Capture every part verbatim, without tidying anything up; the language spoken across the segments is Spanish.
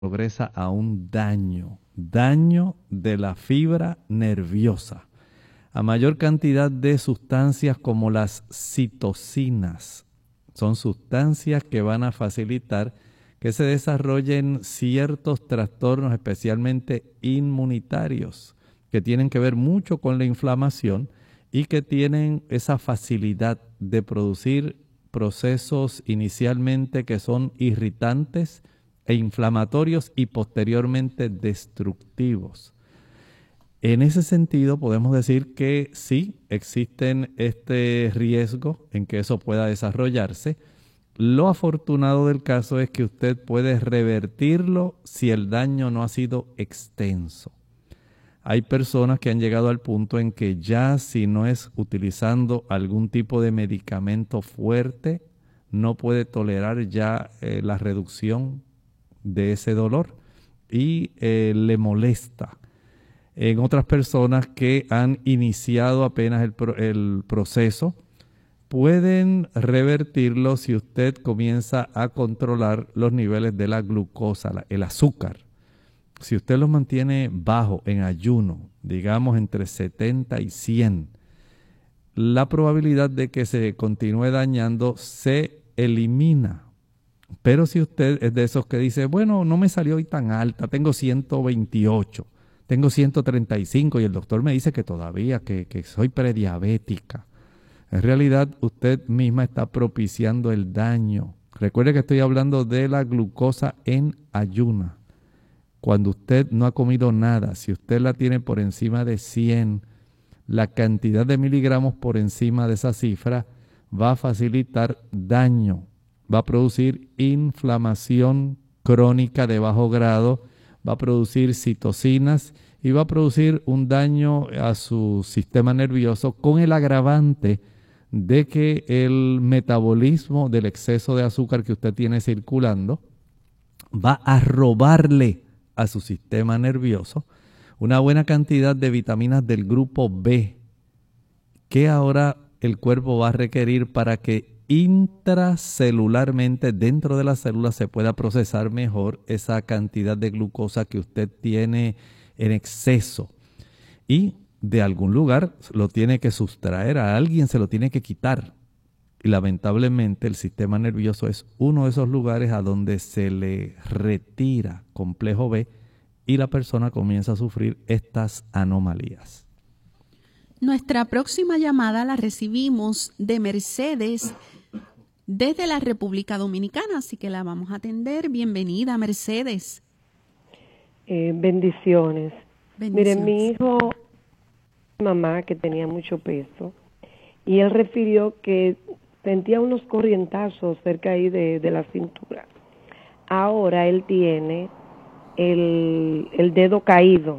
progresa a un daño, daño de la fibra nerviosa. A mayor cantidad de sustancias como las citocinas, son sustancias que van a facilitar que se desarrollen ciertos trastornos, especialmente inmunitarios, que tienen que ver mucho con la inflamación y que tienen esa facilidad de producir procesos inicialmente que son irritantes e inflamatorios y posteriormente destructivos. En ese sentido, podemos decir que sí, existen este riesgo en que eso pueda desarrollarse. Lo afortunado del caso es que usted puede revertirlo si el daño no ha sido extenso. Hay personas que han llegado al punto en que ya si no es utilizando algún tipo de medicamento fuerte, no puede tolerar ya eh, la reducción de ese dolor y eh, le molesta. En otras personas que han iniciado apenas el, pro, el proceso, pueden revertirlo si usted comienza a controlar los niveles de la glucosa, la, el azúcar. Si usted los mantiene bajo en ayuno, digamos entre setenta y cien, la probabilidad de que se continúe dañando se elimina. Pero si usted es de esos que dice, bueno, no me salió hoy tan alta, tengo ciento veintiocho, tengo ciento treinta y cinco y el doctor me dice que todavía, que, que soy prediabética. En realidad, usted misma está propiciando el daño. Recuerde que estoy hablando de la glucosa en ayuna. Cuando usted no ha comido nada, si usted la tiene por encima de cien, la cantidad de miligramos por encima de esa cifra va a facilitar daño, va a producir inflamación crónica de bajo grado, va a producir citocinas y va a producir un daño a su sistema nervioso con el agravante de que el metabolismo del exceso de azúcar que usted tiene circulando va a robarle a su sistema nervioso una buena cantidad de vitaminas del grupo B que ahora el cuerpo va a requerir para que intracelularmente dentro de las células se pueda procesar mejor esa cantidad de glucosa que usted tiene en exceso y de algún lugar lo tiene que sustraer, a alguien se lo tiene que quitar. Y lamentablemente el sistema nervioso es uno de esos lugares a donde se le retira complejo B y la persona comienza a sufrir estas anomalías. Nuestra próxima llamada la recibimos de Mercedes desde la República Dominicana, así que la vamos a atender. Bienvenida, Mercedes. Eh, bendiciones. bendiciones. Miren, mi hijo, mi mamá que tenía mucho peso, y él refirió que sentía unos corrientazos cerca ahí de, de la cintura. Ahora él tiene el, el dedo caído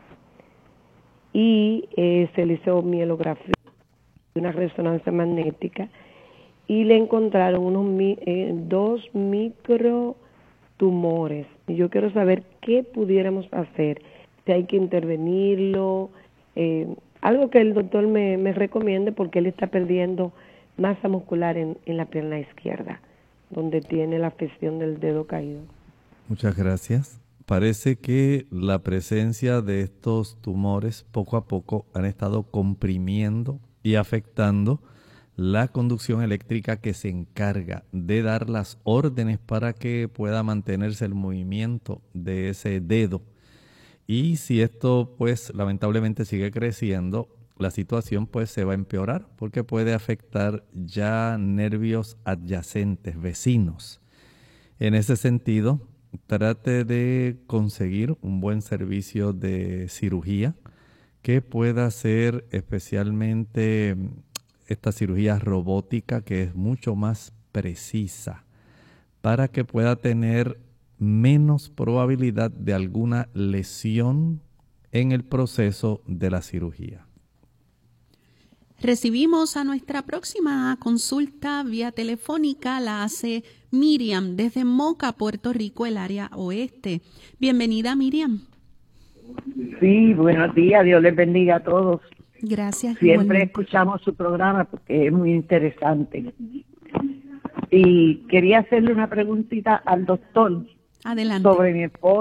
y eh, se le hizo mielografía, una resonancia magnética, y le encontraron unos eh, dos microtumores. Y yo quiero saber qué pudiéramos hacer, si hay que intervenirlo, eh, algo que el doctor me, me recomiende, porque él está perdiendo masa muscular en, en la pierna izquierda, donde tiene la afección del dedo caído. Muchas gracias. Parece que la presencia de estos tumores poco a poco han estado comprimiendo y afectando la conducción eléctrica que se encarga de dar las órdenes para que pueda mantenerse el movimiento de ese dedo. Y si esto pues lamentablemente sigue creciendo, la situación pues se va a empeorar porque puede afectar ya nervios adyacentes, vecinos. En ese sentido, trate de conseguir un buen servicio de cirugía que pueda ser especialmente esta cirugía robótica, que es mucho más precisa, para que pueda tener menos probabilidad de alguna lesión en el proceso de la cirugía. Recibimos a nuestra próxima consulta vía telefónica, la hace Miriam desde Moca, Puerto Rico, el área oeste. Bienvenida, Miriam. Sí, buenos días, Dios les bendiga a todos. Gracias. Siempre igualmente. escuchamos su programa porque es muy interesante. Y quería hacerle una preguntita al doctor. Adelante. Sobre mi esposo.